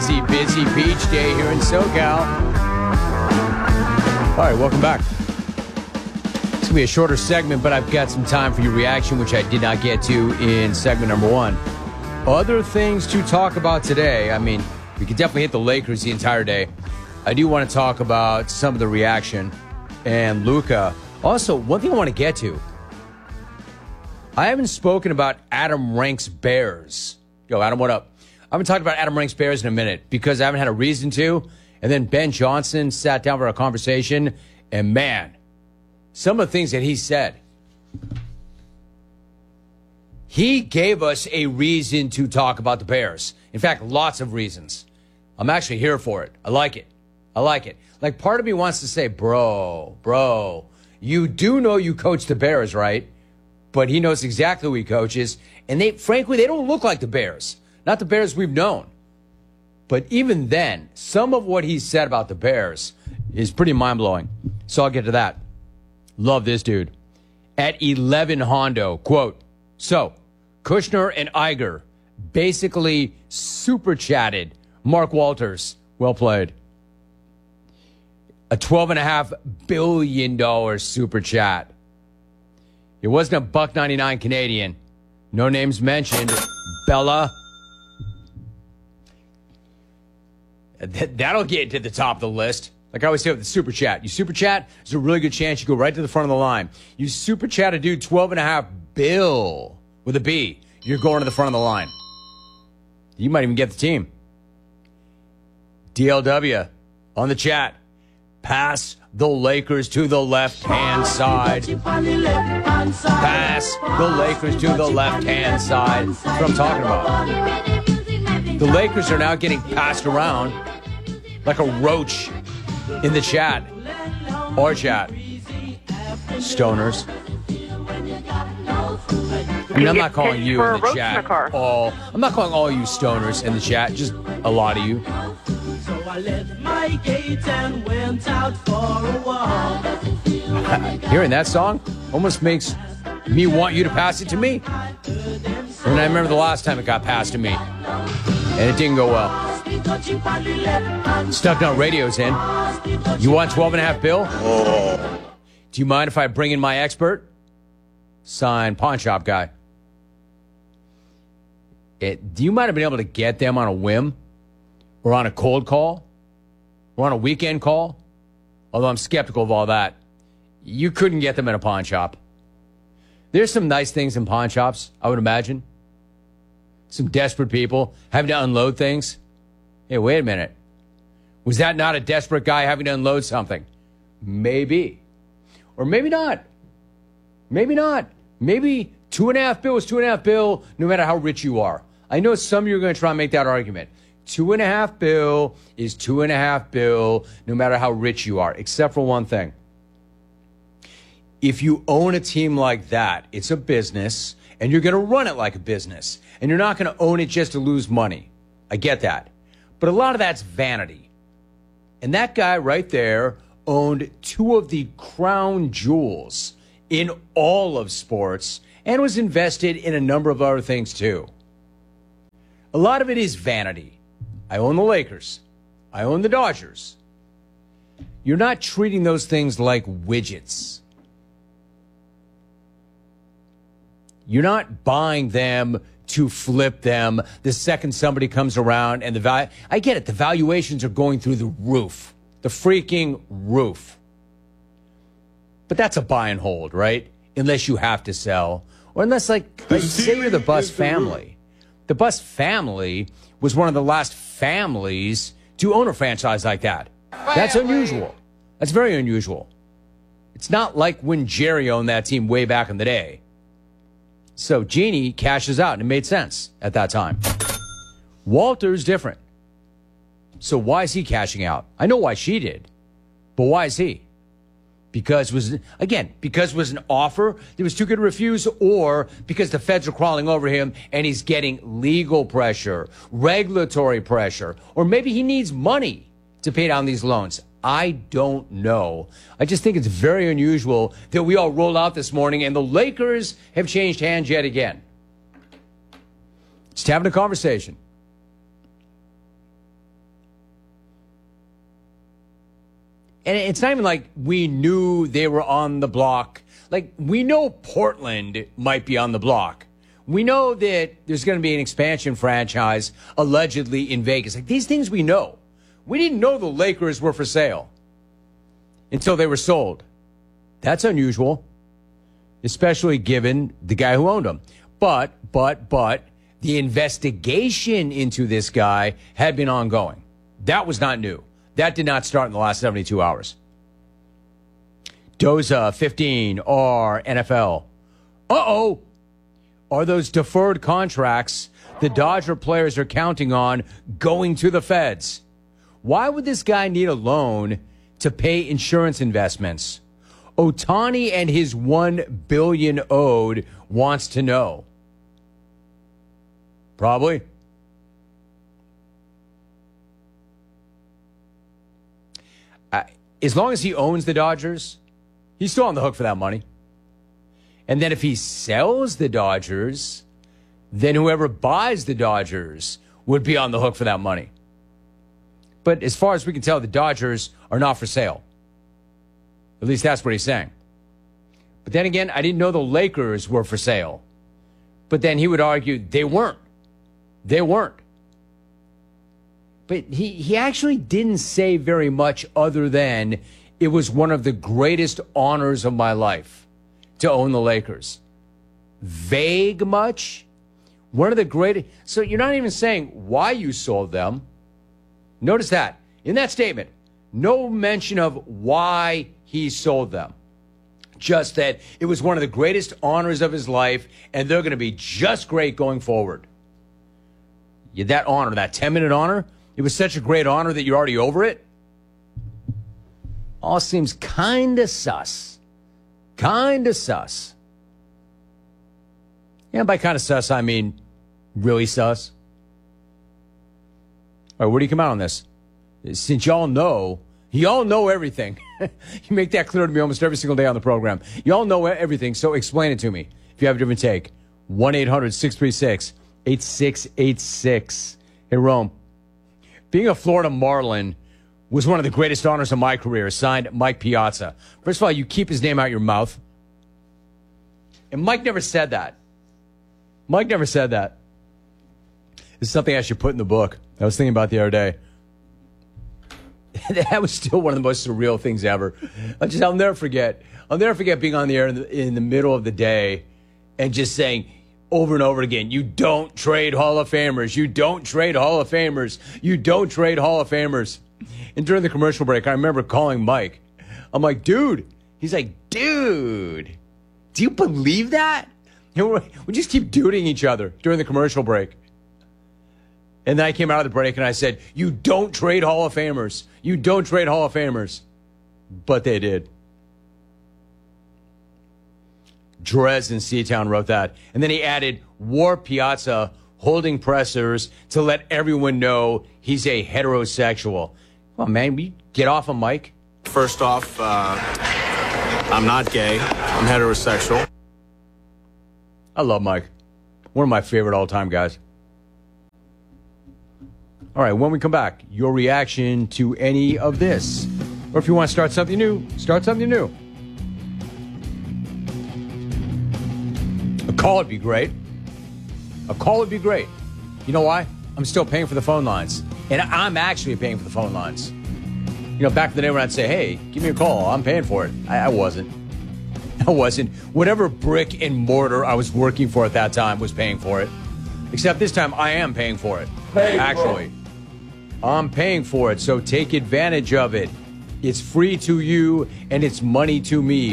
busy beach day here in SoCal. All right, welcome back. It's going to be a shorter segment, but I've got some time for your reaction, which I did not get to in segment number one. Other things to talk about today. I mean, we could definitely hit the Lakers the entire day. I do want to talk about some of the reaction and Luka. Also, one thing I want to get to. I haven't spoken about Adam Rank's Bears. Yo, Adam, what up? I haven't talked about Adam Rank's Bears in a minute because I haven't had a reason to. And then Ben Johnson sat down for a conversation, and man, some of the things that he said. He gave us a reason to talk about the Bears. In fact, lots of reasons. I'm actually here for it. I like it. Like, part of me wants to say, bro, you do know you coach the Bears, right? But he knows exactly who he coaches. And frankly, they don't look like the Bears. Not the Bears we've known. But even then, some of what he said about the Bears is pretty mind-blowing. So I'll get to that. Love this dude. At 11 Hondo, quote, so Kushner and Iger basically super chatted Mark Walters. Well played. A $12.5 billion super chat. It wasn't a $1.99 Canadian. No names mentioned. Bella. That'll get to the top of the list. Like I always say with the super chat. You super chat, there's a really good chance you go right to the front of the line. You super chat a dude $12.5 billion with a B. You're going to the front of the line. You might even get the team. DLW on the chat. Pass the Lakers to the left-hand side. Pass the Lakers to the left-hand side. That's what I'm talking about. The Lakers are now getting passed around like a roach in the chat. Or chat. Stoners. I mean, I'm not calling you in the chat I'm not calling all you stoners in the chat, just a lot of you. So I left my gate and went out for a walk. Hearing that song almost makes me want you to pass it to me. And I remember the last time it got passed to me. And it didn't go well. Stuck Down Radio's in. You want $12.5 billion? Oh. Do you mind if I bring in my expert? Signed pawn shop guy. You might have been able to get them on a whim or on a cold call or on a weekend call. Although I'm skeptical of all that. You couldn't get them in a pawn shop. There's some nice things in pawn shops, I would imagine. Some desperate people having to unload things. Hey, wait a minute. Was that not a desperate guy having to unload something? Maybe. Or maybe not. Maybe not. Maybe $2.5 billion is $2.5 billion no matter how rich you are. I know some of you are going to try and make that argument. $2.5 billion is $2.5 billion no matter how rich you are, except for one thing. If you own a team like that, it's a business, and you're going to run it like a business. And you're not going to own it just to lose money. I get that. But a lot of that's vanity. And that guy right there owned two of the crown jewels in all of sports and was invested in a number of other things too. A lot of it is vanity. I own the Lakers. I own the Dodgers. You're not treating those things like widgets. You're not buying them to flip them the second somebody comes around and I get it. The valuations are going through the roof, the freaking roof. But that's a buy and hold, right? Unless you have to sell or unless say you're the Buss family. The Buss family was one of the last families to own a franchise like that. That's unusual. That's very unusual. It's not like when Jerry owned that team way back in the day. So Jeannie cashes out, and it made sense at that time. Walter's different. So why is he cashing out? I know why she did, but why is he? Because it was an offer that was too good to refuse, or because the feds are crawling over him and he's getting legal pressure, regulatory pressure, or maybe he needs money to pay down these loans. I don't know. I just think it's very unusual that we all rolled out this morning and the Lakers have changed hands yet again. Just having a conversation. And it's not even like we knew they were on the block. Like, we know Portland might be on the block. We know that there's going to be an expansion franchise allegedly in Vegas. Like, these things we know. We didn't know the Lakers were for sale until they were sold. That's unusual, especially given the guy who owned them. But the investigation into this guy had been ongoing. That was not new. That did not start in the last 72 hours. Doza, 15, R, NFL. Uh-oh. Are those deferred contracts the Dodger players are counting on going to the feds? Why would this guy need a loan to pay insurance investments? Ohtani and his $1 billion owed wants to know. Probably. As long as he owns the Dodgers, he's still on the hook for that money. And then if he sells the Dodgers, then whoever buys the Dodgers would be on the hook for that money. But as far as we can tell, the Dodgers are not for sale. At least that's what he's saying. But then again, I didn't know the Lakers were for sale. But then he would argue they weren't. They weren't. But he actually didn't say very much other than it was one of the greatest honors of my life to own the Lakers. Vague much? One of the greatest. So you're not even saying why you sold them. Notice that. In that statement, no mention of why he sold them. Just that it was one of the greatest honors of his life, and they're going to be just great going forward. That honor, that 10-minute honor, it was such a great honor that you're already over it? All seems kind of sus. Kind of sus. And by kind of sus, I mean really sus. All right, where do you come out on this? Since y'all know everything. You make that clear to me almost every single day on the program. Y'all know everything, so explain it to me if you have a different take. 1-800-636-8686. Hey, Rome. Being a Florida Marlin was one of the greatest honors of my career, signed Mike Piazza. First of all, you keep his name out your mouth. And Mike never said that. Mike never said that. This is something I should put in the book. I was thinking about the other day. That was still one of the most surreal things ever. I'll never forget. I'll never forget being on the air in the middle of the day and just saying over and over again, you don't trade Hall of Famers. You don't trade Hall of Famers. You don't trade Hall of Famers. And during the commercial break, I remember calling Mike. I'm like, dude. He's like, dude, do you believe that? We just keep duding each other during the commercial break. And then I came out of the break and I said, you don't trade Hall of Famers. You don't trade Hall of Famers. But they did. Drez in Seatown wrote that. And then he added, War Piazza holding pressers to let everyone know he's a heterosexual. Come on, man, we get off of Mike. First off, I'm not gay. I'm heterosexual. I love Mike. One of my favorite all-time guys. All right, when we come back, your reaction to any of this. Or if you want to start something new, start something new. A call would be great. A call would be great. You know why? I'm still paying for the phone lines. And I'm actually paying for the phone lines. You know, back in the day when I'd say, hey, give me a call. I'm paying for it. I wasn't. I wasn't. Whatever brick and mortar I was working for at that time was paying for it. Except this time I am paying for it. Actually. I'm paying for it, so take advantage of it. It's free to you, and it's money to me.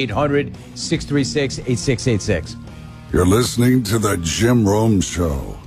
1-800-636-8686. You're listening to The Jim Rome Show.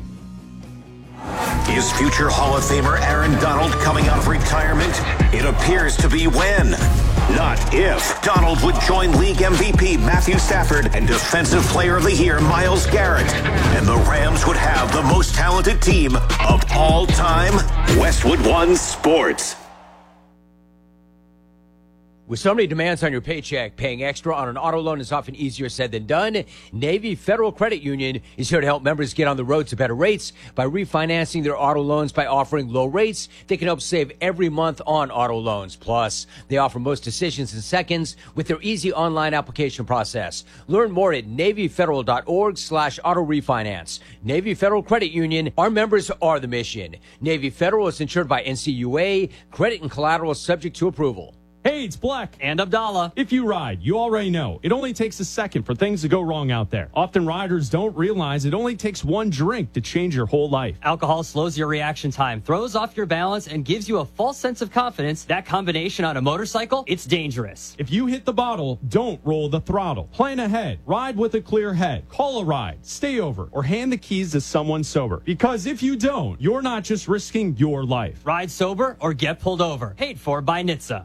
Is future Hall of Famer Aaron Donald coming out of retirement? It appears to be when, not if, Donald would join league MVP Matthew Stafford and Defensive Player of the Year Myles Garrett. And the Rams would have the most talented team of all time. Westwood One Sports. With so many demands on your paycheck, paying extra on an auto loan is often easier said than done. Navy Federal Credit Union is here to help members get on the road to better rates by refinancing their auto loans by offering low rates. They can help save every month on auto loans. Plus, they offer most decisions in seconds with their easy online application process. Learn more at NavyFederal.org/auto refinance. Navy Federal Credit Union. Our members are the mission. Navy Federal is insured by NCUA. Credit and collateral is subject to approval. Hey, it's Black and Abdallah. If you ride, you already know it only takes a second for things to go wrong out there. Often riders don't realize it only takes one drink to change your whole life. Alcohol slows your reaction time, throws off your balance, and gives you a false sense of confidence. That combination on a motorcycle, it's dangerous. If you hit the bottle, don't roll the throttle. Plan ahead. Ride with a clear head. Call a ride. Stay over. Or hand the keys to someone sober. Because if you don't, you're not just risking your life. Ride sober or get pulled over. Paid for by NHTSA.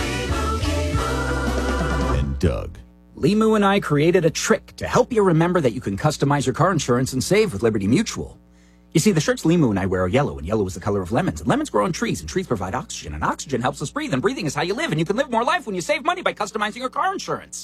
Doug. Limu and I created a trick to help you remember that you can customize your car insurance and save with Liberty Mutual. You see, the shirts Limu and I wear are yellow, and yellow is the color of lemons. And lemons grow on trees, and trees provide oxygen, and oxygen helps us breathe, and breathing is how you live, and you can live more life when you save money by customizing your car insurance.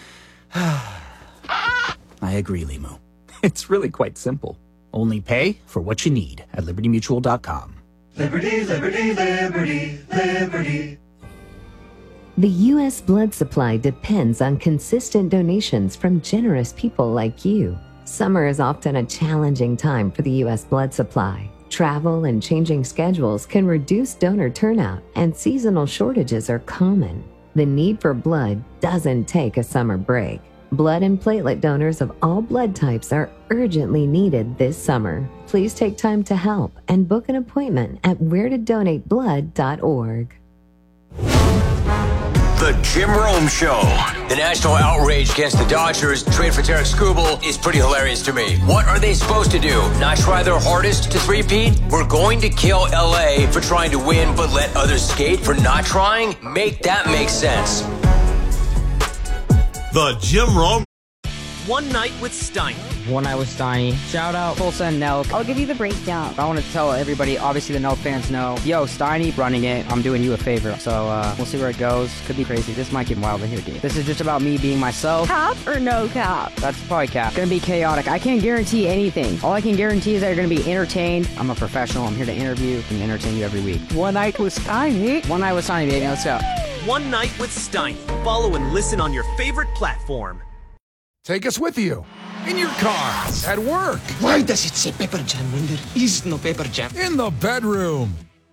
I agree, Limu. It's really quite simple. Only pay for what you need at LibertyMutual.com. Liberty, liberty, liberty, liberty. The U.S. blood supply depends on consistent donations from generous people like you. Summer is often a challenging time for the U.S. blood supply. Travel and changing schedules can reduce donor turnout, and seasonal shortages are common. The need for blood doesn't take a summer break. Blood and platelet donors of all blood types are urgently needed this summer. Please take time to help and book an appointment at wheretodonateblood.org. The Jim Rome Show. The national outrage against the Dodgers trade for Tarek Skubal is pretty hilarious to me. What are they supposed to do? Not try their hardest to three-peat? We're going to kill LA for trying to win but let others skate for not trying? Make that make sense. The Jim Rome. One Night with Steiny. One Night with Steiny. Shout out Tulsa and Nelk. I'll give you the breakdown. I want to tell everybody, obviously the Nelk fans know, yo, Steiny running it. I'm doing you a favor. So we'll see where it goes. Could be crazy. This might get wild in here, dude. This is just about me being myself. Cap or no cap? That's probably cap. It's gonna be chaotic. I can't guarantee anything. All I can guarantee is that you're gonna be entertained. I'm a professional. I'm here to interview and entertain you every week. One Night with Steiny. One Night with Steiny, baby. Let's go. One Night with Steiny. Follow and listen on your favorite platform. Take us with you. In your car, at work. Why does it say Pepper Jam when there is no Pepper Jam? In the bedroom.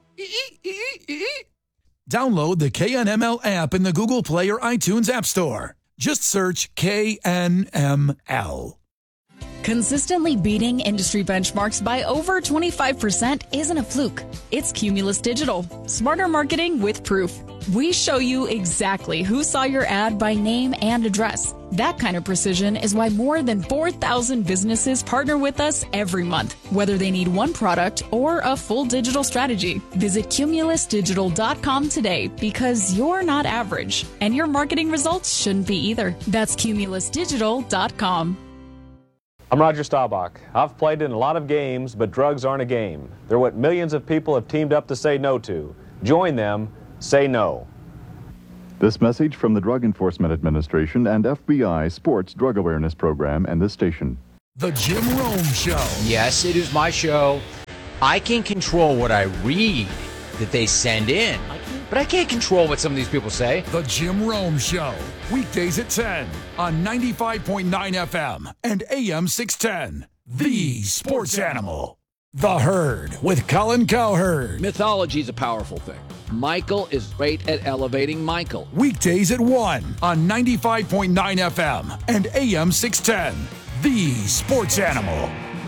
Download the KNML app in the Google Play or iTunes App Store. Just search KNML. Consistently beating industry benchmarks by over 25% isn't a fluke. It's Cumulus Digital. Smarter marketing with proof. We show you exactly who saw your ad by name and address. That kind of precision is why more than 4,000 businesses partner with us every month, whether they need one product or a full digital strategy. Visit cumulusdigital.com today because you're not average, and your marketing results shouldn't be either. That's cumulusdigital.com. I'm Roger Staubach. I've played in a lot of games, but drugs aren't a game. They're what millions of people have teamed up to say no to. Join them. Say no. This message from the Drug Enforcement Administration and FBI Sports Drug Awareness Program and this station. The Jim Rome Show. Yes, it is my show. I can control what I read that they send in, but I can't control what some of these people say. The Jim Rome Show. Weekdays at 10 on 95.9 FM and AM 610. The Sports Animal. The Herd with Colin Cowherd. Mythology is a powerful thing. Michael is great at elevating Michael. Weekdays at 1 on 95.9 FM and AM 610. The Sports Animal.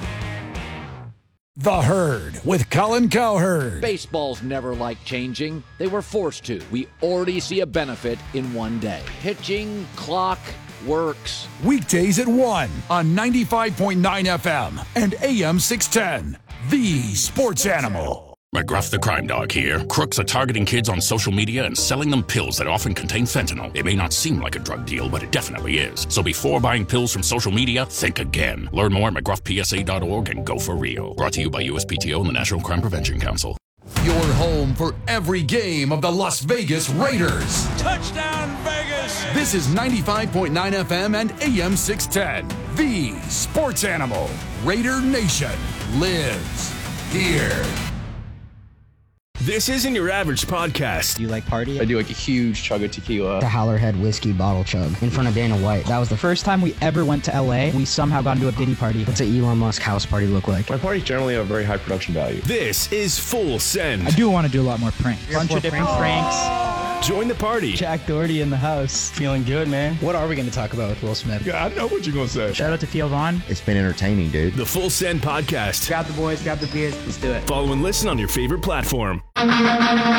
The Herd with Colin Cowherd. Baseball's never liked changing. They were forced to. We already see a benefit in one day. Pitching, clock, works. Weekdays at 1 on 95.9 FM and AM 610. The Sports Animal. McGruff the Crime Dog here. Crooks are targeting kids on social media and selling them pills that often contain fentanyl. It may not seem like a drug deal, but it definitely is. So before buying pills from social media, think again. Learn more at McGruffPSA.org and go for real. Brought to you by USPTO and the National Crime Prevention Council. Your home for every game of the Las Vegas Raiders. Touchdown, Vegas! This is 95.9 FM and AM 610. The Sports Animal. Raider Nation lives here. This isn't your average podcast. Do you like party? I do like a huge chug of tequila. The Howler Head whiskey bottle chug in front of Dana White. That was the first time we ever went to LA. We somehow got into a Diddy party. What's an Elon Musk house party look like? My parties generally have very high production value. This is Full Send. I do want to do a lot more pranks. Bunch of different pranks. Join the party. Jack Doherty in the house. Feeling good, man. What are we going to talk about with Will Smith? Yeah, I know what you're going to say. Shout out to Theo Vaughn. It's been entertaining, dude. The Full Send podcast. Grab the boys, grab the beers. Let's do it. Follow and listen on your favorite platform.